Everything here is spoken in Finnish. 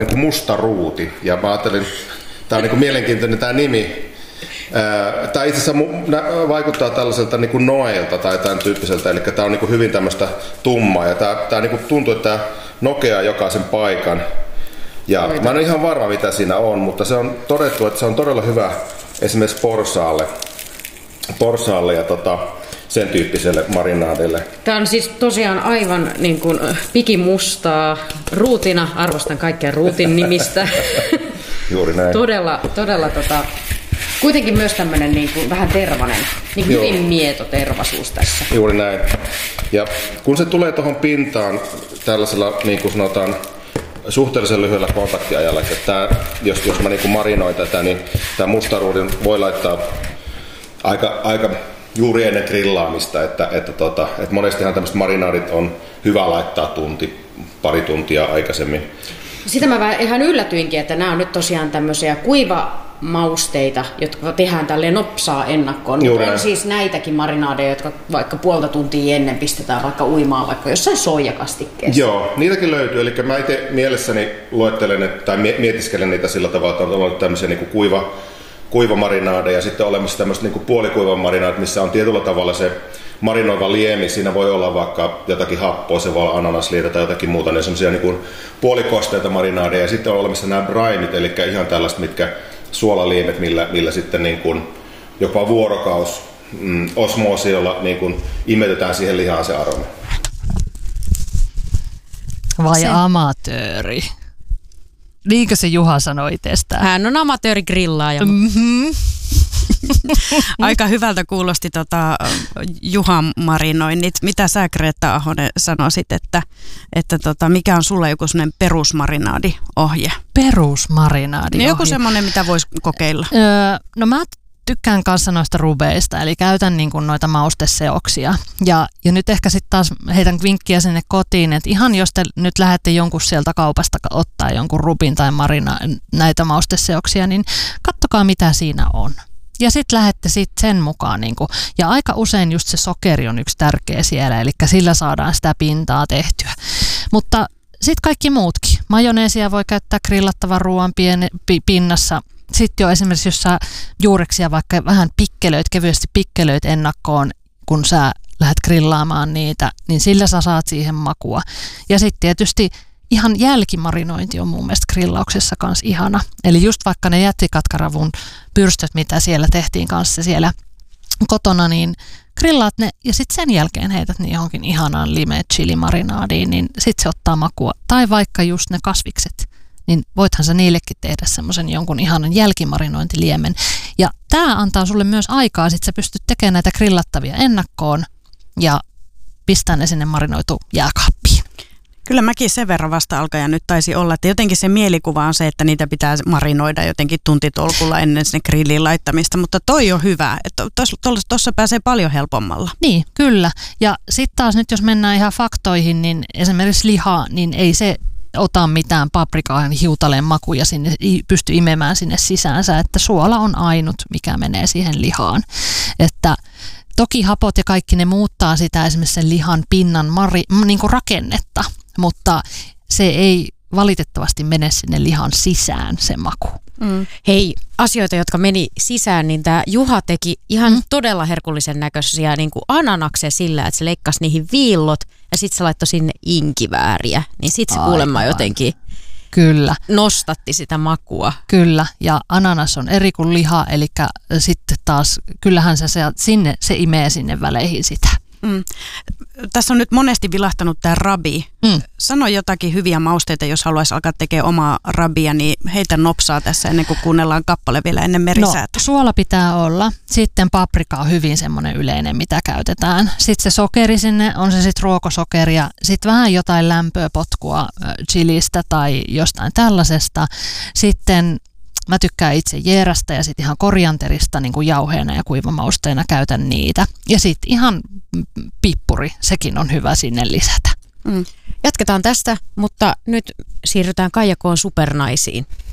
Musta ruuti. Ja mä ajattelin, tää on niin kuin mielenkiintoinen tää nimi. Tää itse asiassa vaikuttaa tällaiselta niin kuin noelta tai tämän tyyppiseltä, eli tää on niin kuin hyvin tämmöistä tummaa. Ja tää niin kuin tuntuu, että tää nokeaa jokaisen paikan. Ja mä en ole ihan varma, mitä siinä on, mutta se on todettu, että se on todella hyvä esimerkiksi porsaalle ja sen tyyppiselle marinaadille. Tämä on siis tosiaan aivan niin kuin pikimustaa ruutina. Arvostan kaikkea ruutin nimistä. Juuri näin. Todella kuitenkin myös tämmöinen niin kuin vähän tervainen, niin kuin hyvin mieto tervasuus tässä. Juuri näin. Ja kun se tulee tuohon pintaan tällaisella, niin kuin sanotaan, suhteellisen lyhyellä kontaktiajalla, että jos mä niin kuin marinoin tätä, niin tämä mustaruudin voi laittaa aika juuri ennen grillaamista, että monestihan tämmöiset marinaadit on hyvä laittaa pari tuntia aikaisemmin. Sitä mä ihan yllätyinkin, että nämä on nyt tosiaan tämmöisiä kuivamausteita, jotka tehdään tälleen nopsaa ennakkoon. On siis näitäkin marinaadeja, jotka vaikka puolta tuntia ennen pistetään vaikka uimaan vaikka jossain soijakastikkeessa. Joo, niitäkin löytyy. Eli mä itse mielessäni luettelen tai mietiskelen niitä sillä tavalla, että on ollut tämmöisiä niin kuin kuiva marinaade ja sitten olemassa tämmöistä niin kuin puolikuiva marinaade, missä on tietyllä tavalla se marinoiva liemi. Siinä voi olla vaikka jotakin happoa, se voi olla ananasliitä tai jotakin muuta, ne semmoisia niin kuin puolikosteita marinaadeja. Ja sitten on olemassa nämä brimit, eli ihan tällaiset, mitkä suolaliemet, millä sitten niin kuin jopa vuorokaus osmoosilla niin kuin imetetään siihen lihaan se aroma. Vai amatööri? Niinkö se Juha sanoi itsestään? Hän on amatöörigrillaaja. Mm-hmm. Aika hyvältä kuulosti Juhan marinoinnit. Mitä sä, Greta Ahonen, sanoisit, että mikä on sulla joku sellainen perusmarinaadiohje? Perusmarinaadiohje? Niin joku semmoinen, mitä voisi kokeilla. No mä tykkään kanssa noista rubeista, eli käytän niin kuin noita mausteseoksia. Ja nyt ehkä sitten taas heitän vinkkiä sinne kotiin, että ihan jos te nyt lähdette jonkun sieltä kaupasta ottaa jonkun rubin tai näitä mausteseoksia, niin kattokaa mitä siinä on. Ja sitten lähdette sen mukaan. Ja aika usein just se sokeri on yksi tärkeä siellä, eli sillä saadaan sitä pintaa tehtyä. Mutta sitten kaikki muutkin. Majoneesia voi käyttää grillattavan ruoan pinnassa. Sitten jo esimerkiksi, jos sä juureksia vaikka vähän kevyesti pikkelöit ennakkoon, kun sä lähdet grillaamaan niitä, niin sillä sä saat siihen makua. Ja sitten tietysti ihan jälkimarinointi on mun mielestä grillauksessa kanssa ihana. Eli just vaikka ne jättikatkaravun pyrstöt, mitä siellä tehtiin kanssa siellä kotona, niin grillaat ne ja sitten sen jälkeen heität ne johonkin ihanaan lime-chili-marinaadiin, niin sitten se ottaa makua. Tai vaikka just ne kasvikset, niin voithan sä niillekin tehdä semmoisen jonkun ihanan jälkimarinointiliemen. Ja tää antaa sulle myös aikaa, sit sä pystyt tekemään näitä grillattavia ennakkoon ja pistää ne sinne marinoitu jääkaappiin. Kyllä mäkin sen verran vasta-alkaja nyt taisi olla, että jotenkin se mielikuva on se, että niitä pitää marinoida jotenkin tuntitolkulla ennen sinne grilliin laittamista, mutta toi on hyvä, että tuossa pääsee paljon helpommalla. Niin, kyllä. Ja sitten taas nyt jos mennään ihan faktoihin, niin esimerkiksi liha, niin ei se ota mitään paprikaan hiutaleen makuja sinne, pysty imemään sinne sisäänsä, että suola on ainut, mikä menee siihen lihaan. Että toki hapot ja kaikki ne muuttaa sitä esimerkiksi sen lihan pinnan niin kuin rakennetta, mutta se ei valitettavasti mene sinne lihan sisään se maku. Hei, asioita, jotka meni sisään, niin tämä Juha teki ihan todella herkullisen näköisiä niin kuin ananaksia sillä, että se leikkasi niihin viillot ja sitten se laittoi sinne inkivääriä, niin sitten se kuulemma jotenkin kyllä nostatti sitä makua. Kyllä, ja ananas on eri kuin liha, eli sitten taas kyllähän se imee sinne väleihin sitä. Tässä on nyt monesti vilahtanut tämä rabi. Sano jotakin hyviä mausteita, jos haluaisi alkaa tekemään omaa rabia, niin heitä nopsaa tässä ennen kuin kuunnellaan kappale vielä ennen merisäätä. No, suola pitää olla. Sitten paprika on hyvin semmoinen yleinen, mitä käytetään. Sitten se sokeri sinne, on se sitten ruokosokeria. Sitten vähän jotain lämpöä, potkua chilistä tai jostain tällaisesta. Sitten mä tykkään itse jeerästä ja sitten ihan korianterista niin kuin jauheena ja kuivamausteena käytän niitä. Ja sitten ihan pippuri, sekin on hyvä sinne lisätä. Jatketaan tästä, mutta nyt siirrytään Kaija K:n supernaisiin.